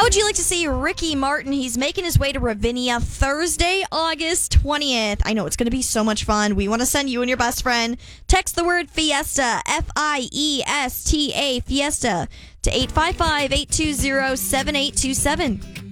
would you like to see Ricky Martin? He's making his way to Ravinia Thursday, August 20th. I know it's going to be so much fun. We want to send you and your best friend. Text the word Fiesta, Fiesta, Fiesta, to 855-820-7827.